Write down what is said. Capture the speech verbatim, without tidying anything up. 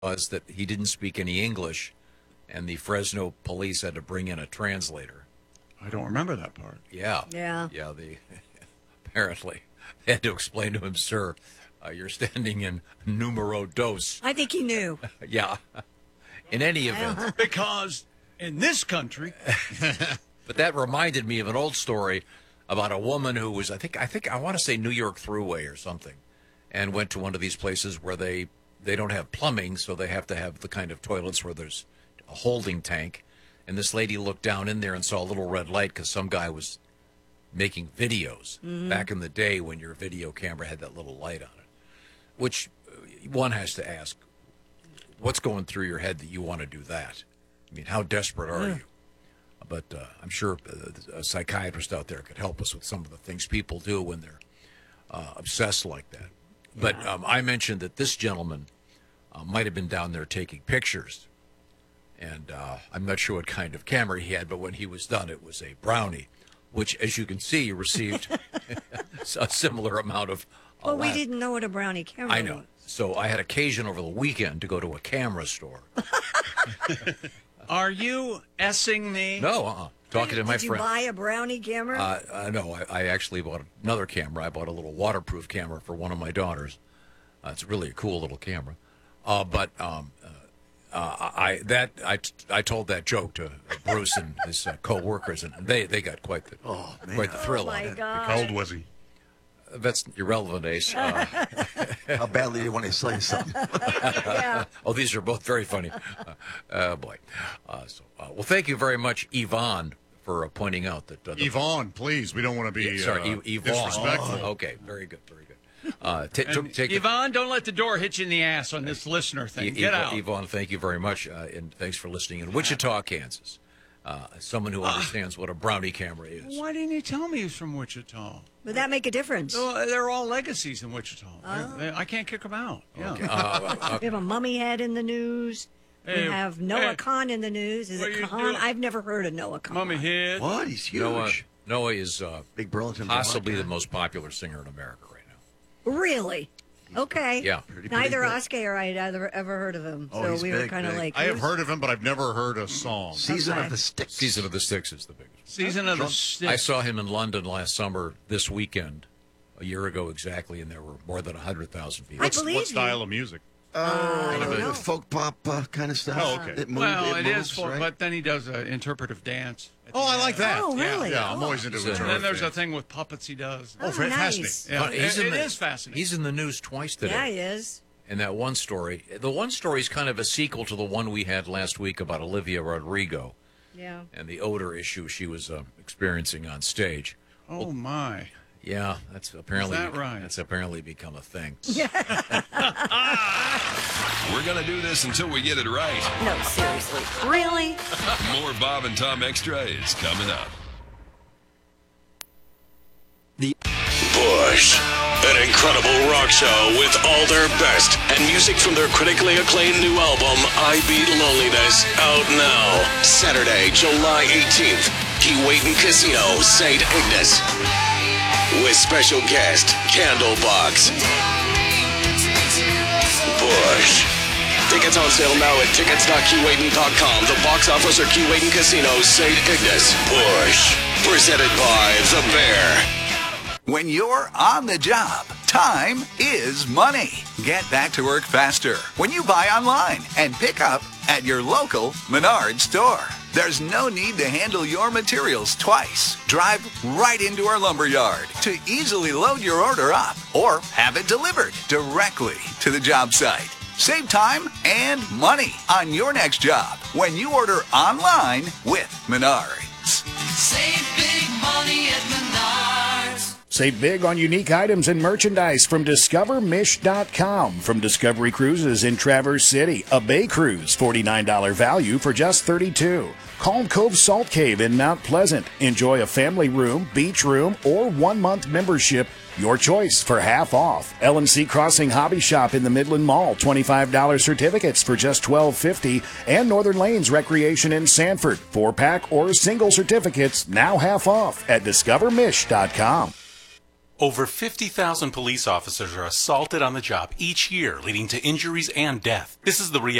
was that he didn't speak any English, and the Fresno police had to bring in a translator. I don't remember that part. Yeah. Yeah. Yeah, the apparently they had to explain to him, sir, uh, you're standing in numero dos. I think he knew. Yeah. In any event. Because in this country. But that reminded me of an old story about a woman who was, I think, I think, I want to say New York Thruway or something, and went to one of these places where they, they don't have plumbing, so they have to have the kind of toilets where there's a holding tank. And this lady looked down in there and saw a little red light because some guy was making videos mm-hmm. back in the day when your video camera had that little light on it, which one has to ask, what's going through your head that you want to do that? I mean, how desperate are yeah. you? But uh, I'm sure a psychiatrist out there could help us with some of the things people do when they're uh, obsessed like that. Yeah. But um, I mentioned that this gentleman uh, might have been down there taking pictures. And uh, I'm not sure what kind of camera he had, but when he was done, it was a Brownie, which, as you can see, received a similar amount of. Uh, well, we laugh. didn't know what a Brownie camera I know. was. So I had occasion over the weekend to go to a camera store. Are you S-ing me? No, uh-uh. Talking to my Did you friend. buy a Brownie camera? Uh, uh, no, I, I actually bought another camera. I bought a little waterproof camera for one of my daughters. Uh, it's really a cool little camera. Uh, but um, uh, uh, I that I, I told that joke to Bruce and his uh, co-workers, and they, they got quite the oh, quite the thrill oh on my it. God. How old was he? That's irrelevant, Ace. Uh, How badly do you want to say something? Yeah. Oh, these are both very funny. Uh, oh, boy. Uh, so, uh, well, thank you very much, Yvonne, for uh, pointing out that. Uh, the, Yvonne, please. We don't want to be yeah, sorry, uh, y- Yvonne. disrespectful. Oh, okay, very good, very good. Uh, t- t- take Yvonne, don't let the door hit you in the ass on this listener thing. y- Get Yvonne, out. Yvonne, thank you very much, uh, and thanks for listening in Wichita, Kansas. Uh, someone who understands what a Brownie camera is. Why didn't you tell me he's from Wichita? Would that make a difference? Oh, they're all legacies in Wichita. Oh. They- they- I can't kick them out. Yeah. Okay. Uh, uh, We have a mummy head in the news. Hey, we have Noah hey. Khan in the news. Is What it you Khan? doing? I've never heard of Noah Khan. Mummy head. What? He's huge. Noah, Noah is uh, Big Burlington. possibly the Vermont guy. most popular singer in America right now. Really? Okay. Yeah. Pretty, pretty Neither big. Oscar or I had ever, ever heard of him. Oh, so he's we were big, kind of big. like. I have who's- heard of him, but I've never heard a song. Season Okay. of the Sticks. Season of the Sticks is the biggest. Season of the Sticks. I saw him in London last summer, this weekend, a year ago exactly, and there were more than one hundred thousand people. I What's, believe what style you. of music? Uh, I don't Uh, know. folk pop uh, kind of stuff. Oh, okay. It moves, well, it it moves, is, for, right? but then he does an interpretive dance. at Oh, the I end. like that. Oh, really? Yeah, I'm Oh. always into He's the a- And then there's a terror thing with puppets he does. Oh, Oh, fantastic. nice. Yeah, But he's it, in it the- is fascinating. He's in the news twice today. Yeah, he is. And that one story, the one story is kind of a sequel to the one we had last week about Olivia Rodrigo Yeah. and the odor issue she was uh, experiencing on stage. oh, my. Yeah, that's apparently that right? that's apparently become a thing. We're going to do this until we get it right. No, seriously. Really? More Bob and Tom Extra is coming up. Bush. An incredible rock show with all their best and music from their critically acclaimed new album, I Beat Loneliness, out now. Saturday, July eighteenth, Keewatin Casino, Saint Ignace. With special guest, Candlebox. Bush. Tickets on sale now at tickets dot keewatin dot com. The box office or Keewatin Casino, Saint Ignace. Bush. Presented by The Bear. When you're on the job, time is money. Get back to work faster when you buy online and pick up at your local Menards store. There's no need to handle your materials twice. Drive right into our lumber yard to easily load your order up or have it delivered directly to the job site. Save time and money on your next job when you order online with Menards. Save big money at Menards. Save big on unique items and merchandise from discover mish dot com. From Discovery Cruises in Traverse City, a bay cruise, forty-nine dollars value for just thirty-two dollars. Calm Cove Salt Cave in Mount Pleasant. Enjoy a family room, beach room, or one-month membership. Your choice for half off. L and C Crossing Hobby Shop in the Midland Mall, twenty-five dollars certificates for just twelve fifty. And Northern Lanes Recreation in Sanford, four-pack or single certificates now half off at discover mish dot com. Over fifty thousand police officers are assaulted on the job each year, leading to injuries and death. This is the reality.